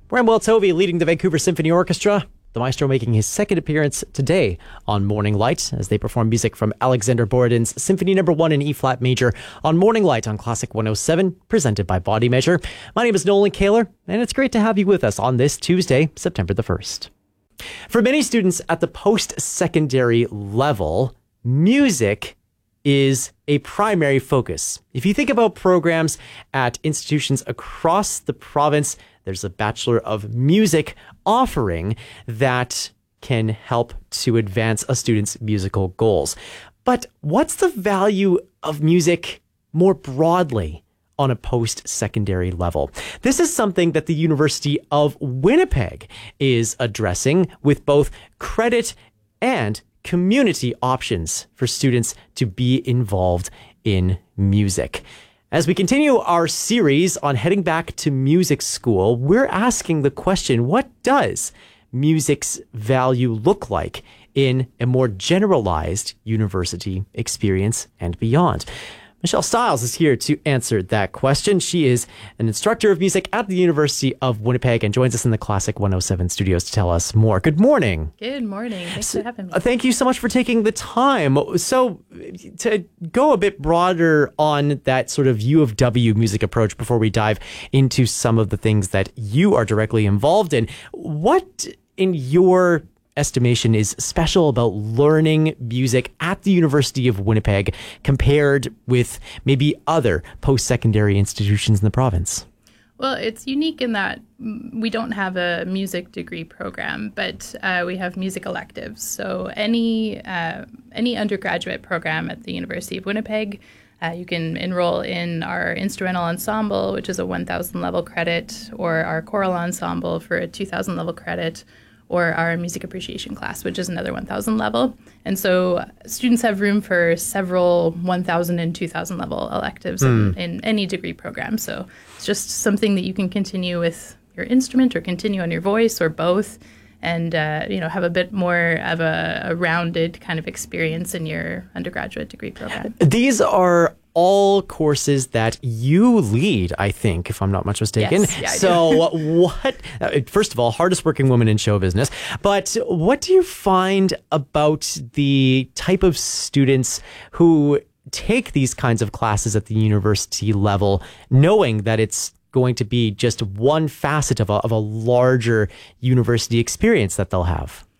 Bramwell Tovey leading the Vancouver Symphony Orchestra. The maestro making his second appearance today on Morning Light as they perform music from Alexander Borodin's Symphony No. 1 in E-flat major on Morning Light on Classic 107, presented by Body Measure. My name is Nolan Kaler, and it's great to have you with us on this Tuesday, September the 1st. For many students at the post-secondary level, music is a primary focus. If you think about programs at institutions across the province, there's a Bachelor of Music offering that can help to advance a student's musical goals. But what's the value of music more broadly on a post-secondary level? This is something that the University of Winnipeg is addressing with both credit and community options for students to be involved in music. As we continue our series on heading back to music school, we're asking the question, what does music's value look like in a more generalized university experience and beyond? Michelle Stiles is here to answer that question. She is an instructor of music at the University of Winnipeg and joins us in the Classic 107 studios to tell us more. Good morning. Good morning. Thanks for having me. Thank you so much for taking the time. So to go a bit broader on that sort of U of W music approach before we dive into some of the things that you are directly involved in, what in your estimation is special about learning music at the University of Winnipeg compared with maybe other post-secondary institutions in the province? Well, it's unique in that we don't have a music degree program, but we have music electives. So any undergraduate program at the University of Winnipeg, you can enroll in our instrumental ensemble, which is a 1,000 level credit, or our choral ensemble for a 2,000 level credit, or our music appreciation class, which is another 1,000 level. And so students have room for several 1,000 and 2,000 level electives in any degree program. So it's just something that you can continue with your instrument or continue on your voice or both, and have a bit more of a rounded kind of experience in your undergraduate degree program. These are all courses that you lead, I think, if I'm not much mistaken. Yes, yeah, I so what, first of all, hardest working woman in show business, but what do you find about the type of students who take these kinds of classes at the university level, knowing that it's going to be just one facet of a larger university experience that they'll have?